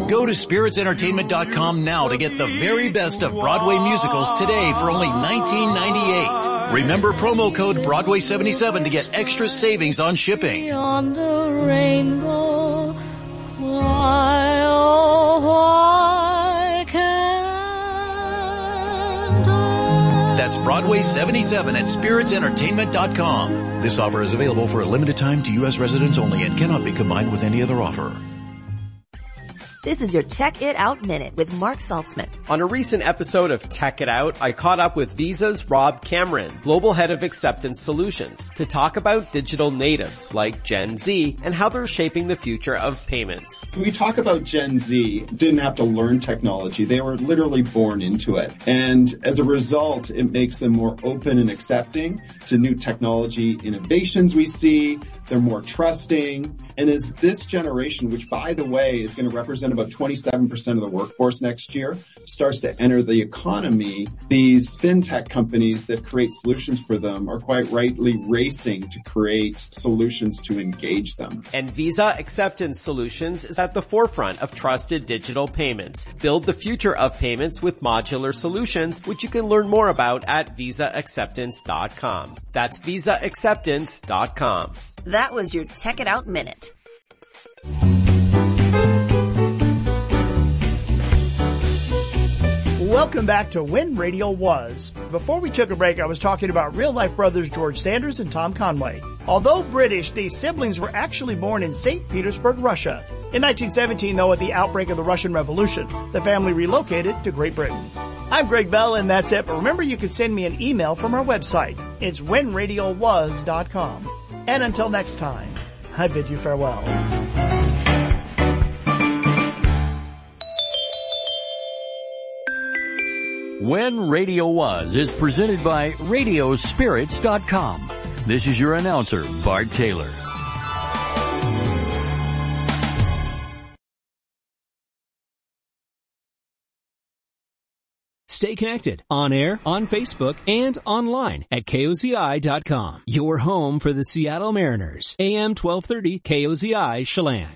Go to SpiritsEntertainment.com now to get the very best of Broadway musicals today for only $19.98. Remember promo code Broadway77 to get extra savings on shipping. Beyond the rainbow, why, oh, why can't I? That's Broadway77 at SpiritsEntertainment.com. This offer is available for a limited time to U.S. residents only and cannot be combined with any other offer. This is your Tech It Out Minute with Mark Saltzman. On a recent episode of Tech It Out, I caught up with Visa's Rob Cameron, Global Head of Acceptance Solutions, to talk about digital natives like Gen Z and how they're shaping the future of payments. When we talk about Gen Z, didn't have to learn technology. They were literally born into it. And as a result, it makes them more open and accepting to new technology innovations we see. They're more trusting. And as this generation, which by the way is going to represent about 27% of the workforce next year, starts to enter the economy, these fintech companies that create solutions for them are quite rightly racing to create solutions to engage them. And Visa Acceptance Solutions is at the forefront of trusted digital payments. Build the future of payments with modular solutions, which you can learn more about at visaacceptance.com. That's visaacceptance.com. That was your Tech It Out Minute. Welcome back to When Radio Was. Before we took a break, I was talking about real-life brothers George Sanders and Tom Conway. Although British, these siblings were actually born in St. Petersburg, Russia. In 1917, though, at the outbreak of the Russian Revolution, the family relocated to Great Britain. I'm Greg Bell, and that's it. But remember, you can send me an email from our website. It's whenradiowas.com. And until next time, I bid you farewell. When Radio Was is presented by Radiospirits.com. This is your announcer, Bart Taylor. Stay connected on air, on Facebook, and online at KOZI.com. Your home for the Seattle Mariners. AM 1230 KOZI Chelan.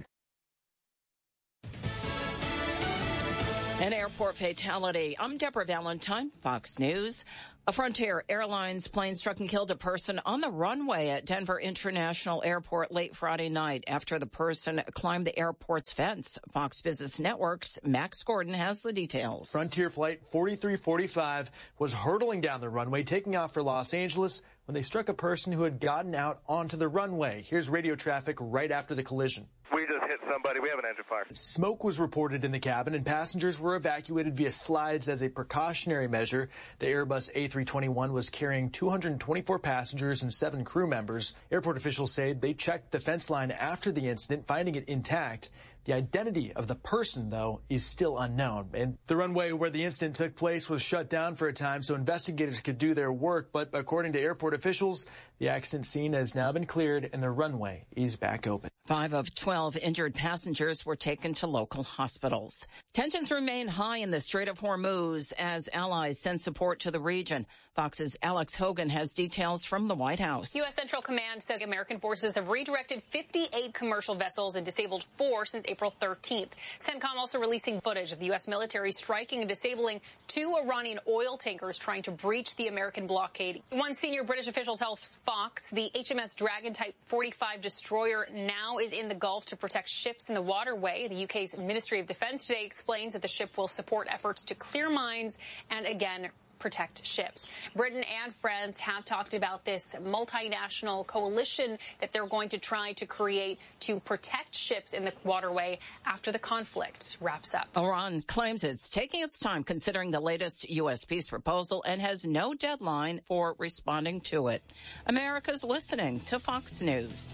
An airport fatality. I'm Deborah Valentine, Fox News. A Frontier Airlines plane struck and killed a person on the runway at Denver International Airport late Friday night after the person climbed the airport's fence. Fox Business Network's Max Gordon has the details. Frontier Flight 4345 was hurtling down the runway, taking off for Los Angeles when they struck a person who had gotten out onto the runway. Here's radio traffic right after the collision. We just hit somebody. We have an engine fire. Smoke was reported in the cabin, and passengers were evacuated via slides as a precautionary measure. The Airbus A321 was carrying 224 passengers and 7 crew members. Airport officials say they checked the fence line after the incident, finding it intact. The identity of the person, though, is still unknown. And the runway where the incident took place was shut down for a time so investigators could do their work. But according to airport officials, the accident scene has now been cleared and the runway is back open. 5 of 12 injured passengers were taken to local hospitals. Tensions remain high in the Strait of Hormuz as allies send support to the region. Fox's Alex Hogan has details from the White House. U.S. Central Command says American forces have redirected 58 commercial vessels and disabled 4 since April 13th. CENTCOM also releasing footage of the U.S. military striking and disabling 2 Iranian oil tankers trying to breach the American blockade. One senior British official tells Fox the HMS Dragon Type 45 destroyer now is in the Gulf to protect ships in the waterway. The UK's Ministry of Defence today explains that the ship will support efforts to clear mines and again protect ships. Britain and France have talked about this multinational coalition that they're going to try to create to protect ships in the waterway after the conflict wraps up. Iran claims it's taking its time considering the latest U.S. peace proposal and has no deadline for responding to it. America's listening to Fox News.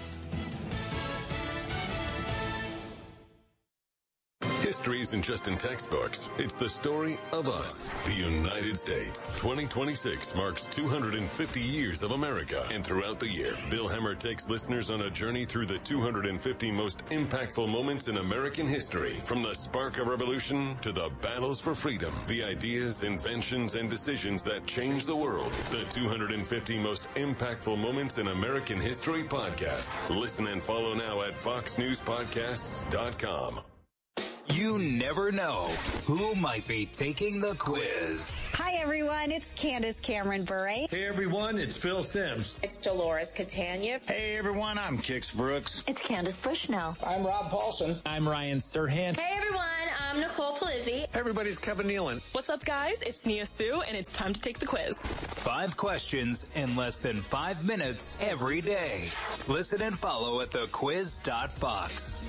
History isn't just in textbooks. It's the story of us, the United States. 2026 marks 250 years of America. And throughout the year, Bill Hemmer takes listeners on a journey through the 250 most impactful moments in American history. From the spark of revolution to the battles for freedom, the ideas, inventions, and decisions that changed the world. The 250 most impactful moments in American history podcast. Listen and follow now at foxnewspodcasts.com. You never know who might be taking the quiz. Hi, everyone. It's Candace Cameron Bure. Hey, everyone. It's Phil Simms. It's Dolores Catania. Hey, everyone. I'm Kix Brooks. It's Candace Bushnell. I'm Rob Paulson. I'm Ryan Serhant. Hey, everyone. I'm Nicole Palizzi. Hey, everybody's Kevin Nealon. What's up, guys? It's Nia Sue, and it's time to take the quiz. 5 questions in less than 5 minutes every day. Listen and follow at thequiz.fox.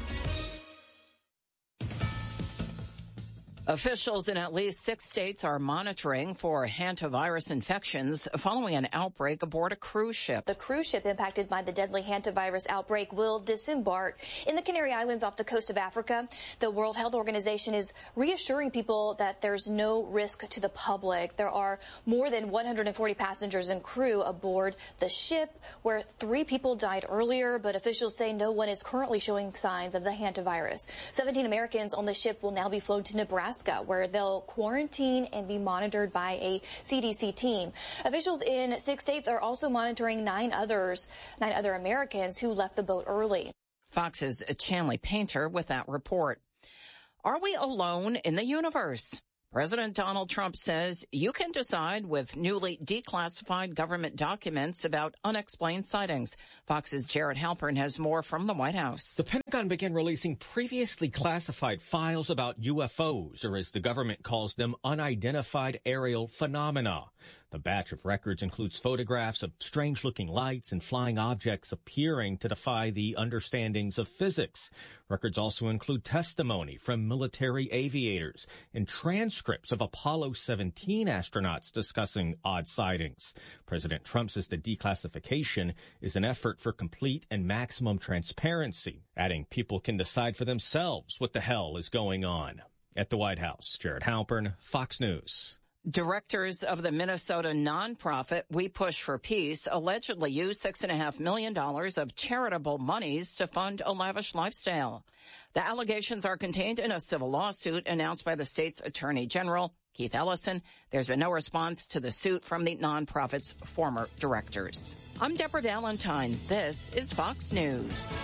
Officials in at least 6 states are monitoring for hantavirus infections following an outbreak aboard a cruise ship. The cruise ship impacted by the deadly hantavirus outbreak will disembark in the Canary Islands off the coast of Africa. The World Health Organization is reassuring people that there's no risk to the public. There are more than 140 passengers and crew aboard the ship, where 3 people died earlier, but officials say no one is currently showing signs of the hantavirus. 17 Americans on the ship will now be flown to Nebraska, where they'll quarantine and be monitored by a CDC team. Officials in 6 states are also monitoring 9 other Americans who left the boat early. Fox's Chanley Painter with that report. Are we alone in the universe? President Donald Trump says you can decide with newly declassified government documents about unexplained sightings. Fox's Jared Halpern has more from the White House. The Pentagon began releasing previously classified files about UFOs, or as the government calls them, unidentified aerial phenomena. The batch of records includes photographs of strange-looking lights and flying objects appearing to defy the understandings of physics. Records also include testimony from military aviators and transcripts of Apollo 17 astronauts discussing odd sightings. President Trump says the declassification is an effort for complete and maximum transparency, adding people can decide for themselves what the hell is going on. At the White House, Jared Halpern, Fox News. Directors of the Minnesota nonprofit We Push for Peace allegedly used $6.5 million of charitable monies to fund a lavish lifestyle. The allegations are contained in a civil lawsuit announced by the state's Attorney General, Keith Ellison. There's been no response to the suit from the nonprofit's former directors. I'm Deborah Valentine. This is Fox News.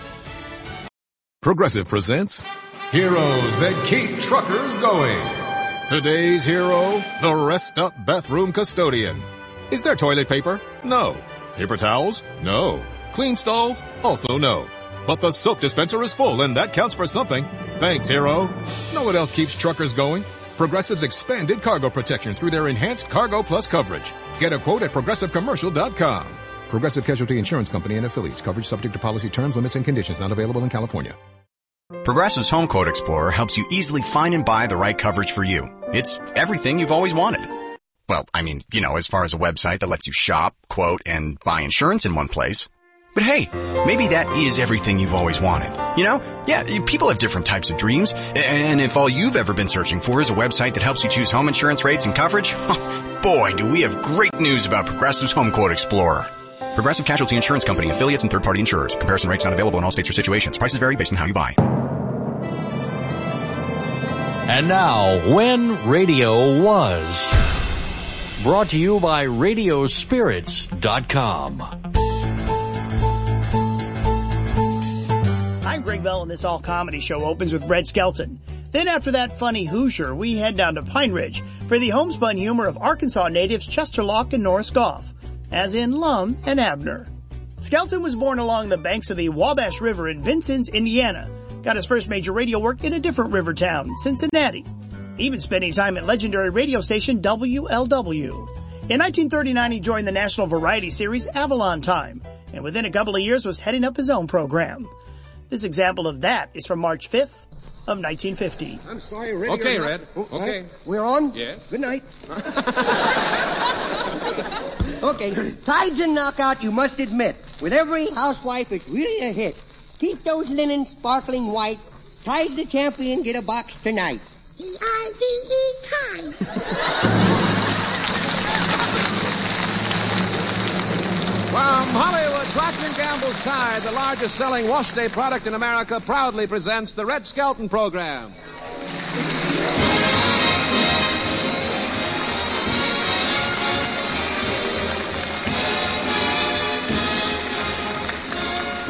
Progressive presents Heroes That Keep Truckers Going. Today's hero, the rest-up bathroom custodian. Is there toilet paper? No. Paper towels? No. Clean stalls? Also no. But the soap dispenser is full, and that counts for something. Thanks, hero. Know what else keeps truckers going? Progressive's expanded cargo protection through their enhanced Cargo Plus coverage. Get a quote at ProgressiveCommercial.com. Progressive Casualty Insurance Company and affiliates. Coverage subject to policy terms, limits, and conditions. Not available in California. Progressive's Home Quote Explorer helps you easily find and buy the right coverage for you. It's everything you've always wanted. Well, I mean, as far as a website that lets you shop, quote, and buy insurance in one place. But hey, maybe that is everything you've always wanted. Yeah, people have different types of dreams. And if all you've ever been searching for is a website that helps you choose home insurance rates and coverage, boy, do we have great news about Progressive's Home Quote Explorer. Progressive Casualty Insurance Company, affiliates, and third-party insurers. Comparison rates not available in all states or situations. Prices vary based on how you buy. And now, When Radio Was. Brought to you by Radiospirits.com. I'm Greg Bell, and this all-comedy show opens with Red Skelton. Then after that funny Hoosier, we head down to Pine Ridge for the homespun humor of Arkansas natives Chester Locke and Norris Goff, as in Lum and Abner. Skelton was born along the banks of the Wabash River in Vincennes, Indiana. Got his first major radio work in a different river town, Cincinnati. Even spending time at legendary radio station WLW. In 1939, he joined the national variety series Avalon Time, and within a couple of years was heading up his own program. This example of that is from March 5th of 1950. I'm sorry, Red. Okay, Red. Okay. We're on? Yes. Good night. Okay, Tides and Knockout, you must admit, with every housewife, it's really a hit. Keep those linens sparkling white. Tide's the champion, get a box tonight. T-I-D-E, Tide. From Hollywood, Procter & Gamble's Tide, the largest selling wash day product in America, proudly presents the Red Skelton program.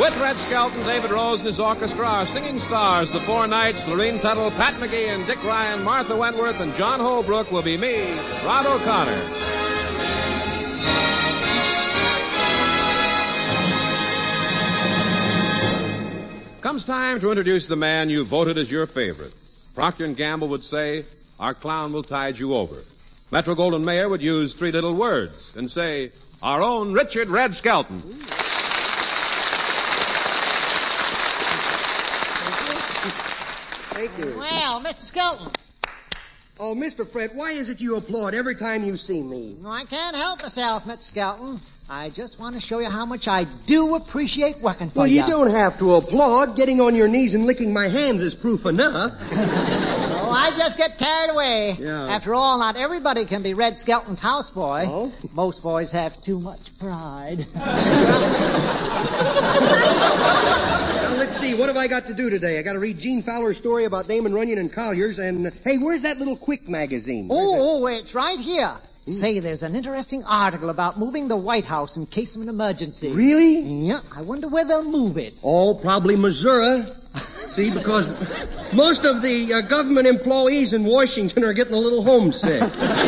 With Red Skelton, David Rose and his orchestra, our singing stars, the Four Knights, Lorene Tuttle, Pat McGee, and Dick Ryan, Martha Wentworth, and John Holbrook will be me, Rod O'Connor. Comes time to introduce the man you voted as your favorite. Procter & Gamble would say, our clown will tide you over. Metro-Goldwyn-Mayer would use three little words and say, our own Richard Red Skelton. Thank you. Well, Mr. Skelton. Oh, Mr. Fred, why is it you applaud every time you see me? No, I can't help myself, Mr. Skelton. I just want to show you how much I do appreciate working for you. Well, you don't have to applaud. Getting on your knees and licking my hands is proof enough. Oh, I just get carried away. Yeah. After all, not everybody can be Red Skelton's houseboy. Oh? Most boys have too much pride. Now, let's see. What have I got to do today? I got to read Gene Fowler's story about Damon Runyon and Collier's, and, hey, where's that little Quick magazine? Oh, it's right here. Say, there's an interesting article about moving the White House in case of an emergency. Really? Yeah, I wonder where they'll move it. Oh, probably Missouri. See, because most of the government employees in Washington are getting a little homesick.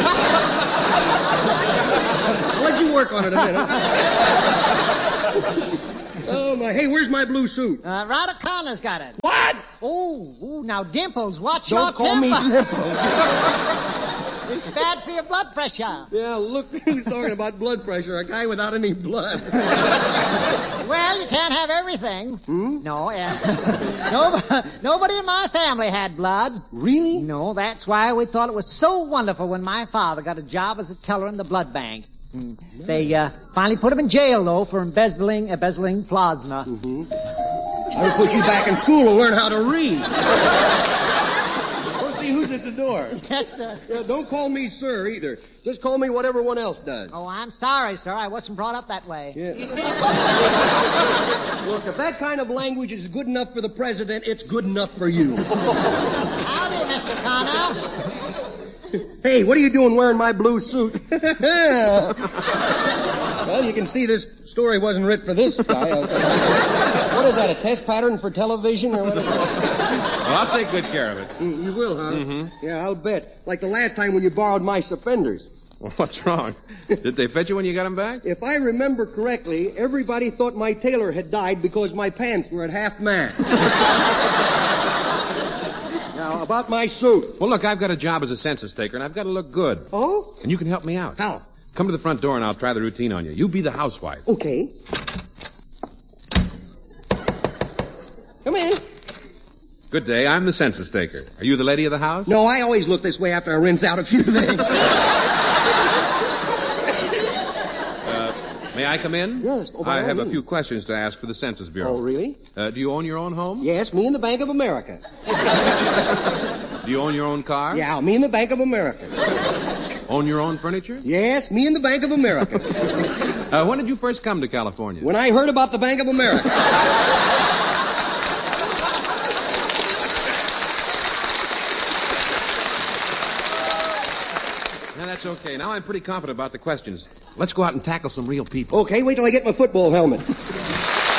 I'll let you work on it a minute. Oh, my. Hey, where's my blue suit? Rod O'Connor's got it. What? Oh, now, Dimples, watch Don't your call temper. me Dimples. It's bad for your blood pressure. Yeah, look who's talking about blood pressure. A guy without any blood. Well, you can't have everything. No, nobody in my family had blood. Really? No, that's why we thought it was so wonderful when my father got a job as a teller in the blood bank. They finally put him in jail, though, for embezzling plasma. I'll put you back in school to learn how to read. See who's at the door. Yes, sir. Yeah, don't call me sir, either. Just call me what everyone else does. Oh, I'm sorry, sir. I wasn't brought up that way. Yeah. Look, if that kind of language is good enough for the president, it's good enough for you. Howdy, Mr. Connor. Hey, what are you doing wearing my blue suit? Well, you can see this story wasn't written for this guy. What is that, a test pattern for television or what is that? Well, I'll take good care of it. You will, huh? Mm-hmm. Yeah, I'll bet. Like the last time when you borrowed my suspenders. Well, what's wrong? Did they fit you when you got them back? If I remember correctly, everybody thought my tailor had died because my pants were at half mast. Now, about my suit. Well, look, I've got a job as a census taker, and I've got to look good. Oh? And you can help me out. How? Come to the front door, and I'll try the routine on you. You be the housewife. Okay. Come in. Good day. I'm the census taker. Are you the lady of the house? No, I always look this way after I rinse out a few things. May I come in? Yes. Oh, I have a few questions to ask for the Census Bureau. Oh, really? Do you own your own home? Yes, me and the Bank of America. Do you own your own car? Yeah, me and the Bank of America. Own your own furniture? Yes, me and the Bank of America. When did you first come to California? When I heard about the Bank of America. Now, that's okay. Now I'm pretty confident about the questions. Let's go out and tackle some real people. Okay, wait till I get my football helmet.